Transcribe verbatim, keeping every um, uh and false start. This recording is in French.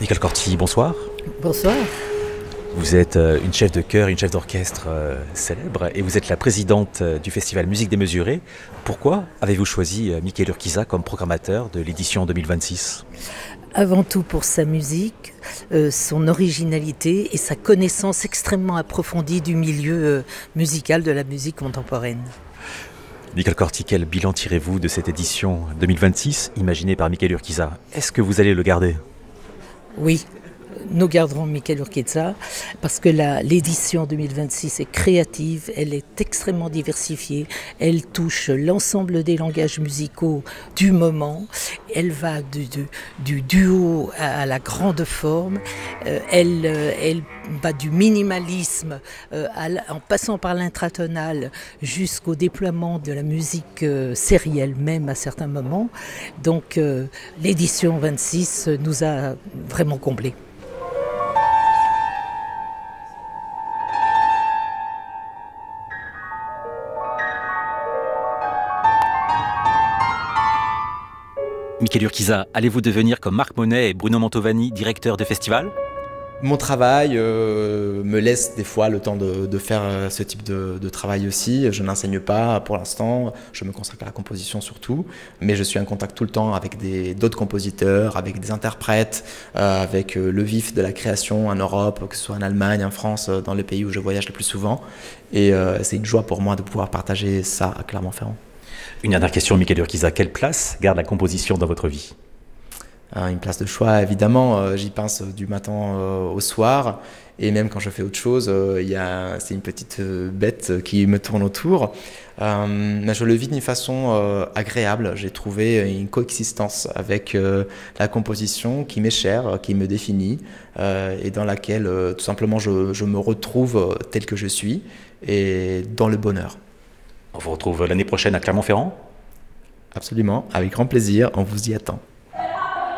Nicole Corti, bonsoir. Bonsoir. Vous êtes une chef de chœur, une chef d'orchestre célèbre et vous êtes la présidente du festival Musique Démesurée. Pourquoi avez-vous choisi Michael Urquiza comme programmateur de l'édition deux mille vingt-six ? Avant tout pour sa musique, euh, son originalité et sa connaissance extrêmement approfondie du milieu euh, musical de la musique contemporaine. Nicole Corti, quel bilan tirez-vous de cette édition deux mille vingt-six imaginée par Michael Urquiza ? Est-ce que vous allez le garder ? Oui. Nous garderons Michael Urquiza parce que la, l'édition deux mille vingt-six est créative, elle est extrêmement diversifiée, elle touche l'ensemble des langages musicaux du moment, elle va du, du, du duo à, à la grande forme, euh, elle, euh, elle va du minimalisme euh, à, en passant par l'intratonal jusqu'au déploiement de la musique euh, sérielle même à certains moments. Donc euh, l'édition vingt-six nous a vraiment comblés. Michael Urquiza, allez-vous devenir comme Marc Monet et Bruno Mantovani, directeurs de festival ? Mon travail euh, me laisse des fois le temps de, de faire ce type de, de travail aussi. Je n'enseigne pas pour l'instant, je me consacre à la composition surtout, mais je suis en contact tout le temps avec des, d'autres compositeurs, avec des interprètes, euh, avec le vif de la création en Europe, que ce soit en Allemagne, en France, dans les pays où je voyage le plus souvent. Et euh, c'est une joie pour moi de pouvoir partager ça à Clermont-Ferrand. Une dernière question, Michael Urquiza. Quelle place garde la composition dans votre vie ? Une place de choix, évidemment. J'y pense du matin au soir. Et même quand je fais autre chose, il y a, c'est une petite bête qui me tourne autour. Euh, je le vis d'une façon euh, agréable. J'ai trouvé une coexistence avec euh, la composition qui m'est chère, qui me définit euh, et dans laquelle euh, tout simplement je, je me retrouve tel que je suis et dans le bonheur. On vous retrouve l'année prochaine à Clermont-Ferrand ? Absolument, avec grand plaisir, on vous y attend.